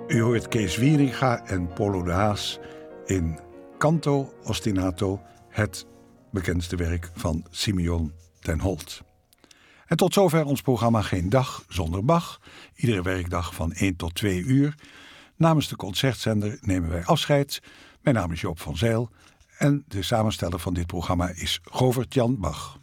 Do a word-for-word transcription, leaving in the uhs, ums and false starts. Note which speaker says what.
Speaker 1: U hoort Kees Wieringa en Polo de Haas in Canto Ostinato, het bekendste werk van Simeon ten Holt. En tot zover ons programma Geen Dag Zonder Bach, iedere werkdag van één tot twee uur. Namens de Concertzender nemen wij afscheid. Mijn naam is Joop van Zijl en de samensteller van dit programma is Govert Jan Bach.